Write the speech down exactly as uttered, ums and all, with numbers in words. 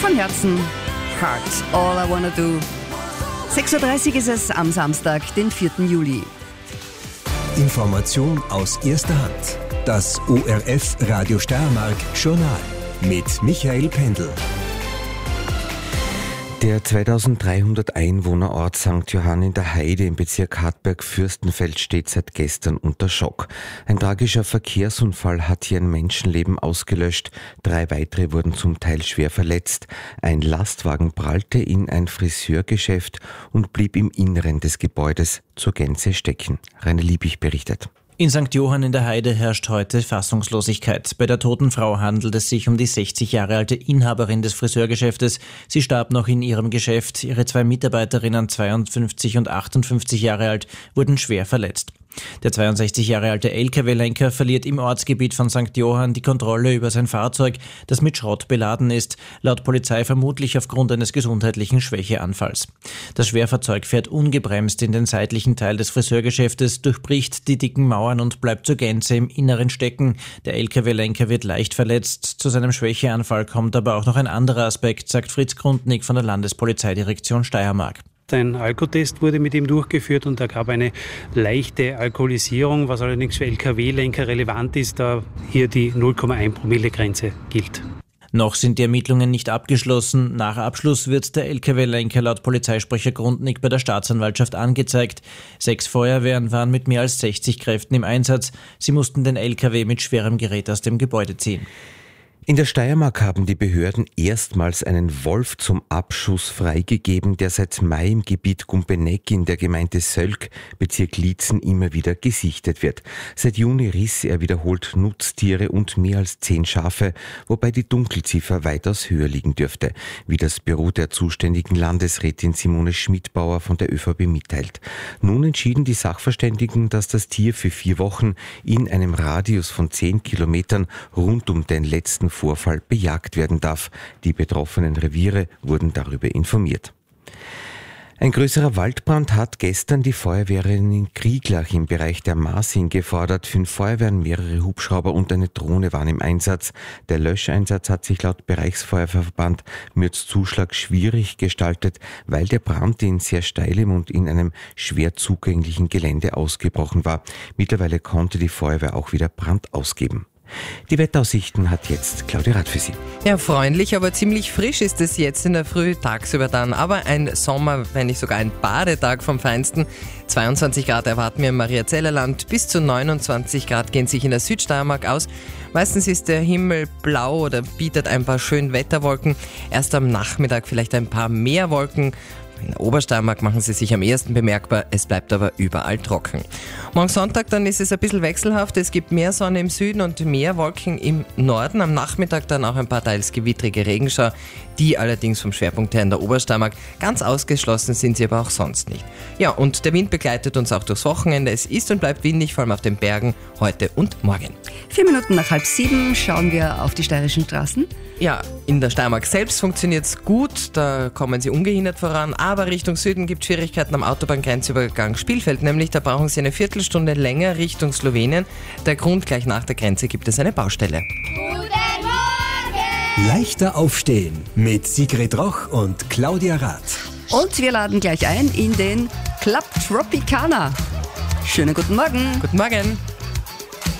Von Herzen, Heart, All I Wanna Do. sechs Uhr dreißig ist es am Samstag, den vierten Juli. Information aus erster Hand. Das O R F Radio Steiermark Journal mit Michael Pendl. Der zweitausenddreihundert Einwohnerort Sankt Johann in der Heide im Bezirk Hartberg-Fürstenfeld steht seit gestern unter Schock. Ein tragischer Verkehrsunfall hat hier ein Menschenleben ausgelöscht. Drei weitere wurden zum Teil schwer verletzt. Ein Lastwagen prallte in ein Friseurgeschäft und blieb im Inneren des Gebäudes zur Gänze stecken. Rainer Liebig berichtet. In Sankt Johann in der Heide herrscht heute Fassungslosigkeit. Bei der toten Frau handelt es sich um die sechzig Jahre alte Inhaberin des Friseurgeschäftes. Sie starb noch in ihrem Geschäft. Ihre zwei Mitarbeiterinnen, zweiundfünfzig und achtundfünfzig Jahre alt, wurden schwer verletzt. Der zweiundsechzig Jahre alte L K W-Lenker verliert im Ortsgebiet von Sankt Johann die Kontrolle über sein Fahrzeug, das mit Schrott beladen ist, laut Polizei vermutlich aufgrund eines gesundheitlichen Schwächeanfalls. Das Schwerfahrzeug fährt ungebremst in den seitlichen Teil des Friseurgeschäftes, durchbricht die dicken Mauern und bleibt zur Gänze im Inneren stecken. Der L K W-Lenker wird leicht verletzt. Zu seinem Schwächeanfall kommt aber auch noch ein anderer Aspekt, sagt Fritz Grundnig von der Landespolizeidirektion Steiermark. Ein Alkotest wurde mit ihm durchgeführt und da gab eine leichte Alkoholisierung, was allerdings für L K W-Lenker relevant ist, da hier die null Komma eins Promille Grenze gilt. Noch sind die Ermittlungen nicht abgeschlossen. Nach Abschluss wird der L K W-Lenker laut Polizeisprecher Grundnig bei der Staatsanwaltschaft angezeigt. Sechs Feuerwehren waren mit mehr als sechzig Kräften im Einsatz. Sie mussten den L K W mit schwerem Gerät aus dem Gebäude ziehen. In der Steiermark haben die Behörden erstmals einen Wolf zum Abschuss freigegeben, der seit Mai im Gebiet Gumpeneck in der Gemeinde Sölk, Bezirk Liezen, immer wieder gesichtet wird. Seit Juni riss er wiederholt Nutztiere und mehr als zehn Schafe, wobei die Dunkelziffer weitaus höher liegen dürfte, wie das Büro der zuständigen Landesrätin Simone Schmidbauer von der Ö V B mitteilt. Nun entschieden die Sachverständigen, dass das Tier für vier Wochen in einem Radius von zehn Kilometern rund um den letzten Vorfall bejagt werden darf. Die betroffenen Reviere wurden darüber informiert. Ein größerer Waldbrand hat gestern die Feuerwehren in Krieglach im Bereich der Maßing gefordert. Fünf Feuerwehren, mehrere Hubschrauber und eine Drohne waren im Einsatz. Der Löscheinsatz hat sich laut Bereichsfeuerwehrverband Mürzzuschlag schwierig gestaltet, weil der Brand in sehr steilem und in einem schwer zugänglichen Gelände ausgebrochen war. Mittlerweile konnte die Feuerwehr auch wieder Brand ausgeben. Die Wetteraussichten hat jetzt Claudia Rath für Sie. Ja, freundlich, aber ziemlich frisch ist es jetzt in der Früh, tagsüber dann. Aber ein Sommer, wenn nicht sogar ein Badetag vom Feinsten. zweiundzwanzig Grad erwarten wir im Mariazellerland, bis zu neunundzwanzig Grad gehen sich in der Südsteiermark aus. Meistens ist der Himmel blau oder bietet ein paar schöne Wetterwolken. Erst am Nachmittag vielleicht ein paar mehr Wolken. In der Obersteiermark machen sie sich am ehesten bemerkbar, es bleibt aber überall trocken. Morgen Sonntag dann ist es ein bisschen wechselhaft, es gibt mehr Sonne im Süden und mehr Wolken im Norden. Am Nachmittag dann auch ein paar teils gewittrige Regenschau, die allerdings vom Schwerpunkt her in der Obersteiermark. Ganz ausgeschlossen sind sie aber auch sonst nicht. Ja, und der Wind begleitet uns auch durchs Wochenende. Es ist und bleibt windig, vor allem auf den Bergen, heute und morgen. Vier Minuten nach halb sieben schauen wir auf die steirischen Straßen. Ja, in der Steiermark selbst funktioniert es gut, da kommen sie ungehindert voran, aber Richtung Süden gibt es Schwierigkeiten am Autobahngrenzübergang Spielfeld, nämlich da brauchen sie eine Viertelstunde länger Richtung Slowenien. Der Grund, gleich nach der Grenze gibt es eine Baustelle. Guten Morgen! Leichter aufstehen mit Sigrid Roch und Claudia Rath. Und wir laden gleich ein in den Club Tropicana. Schönen guten Morgen. Guten Morgen.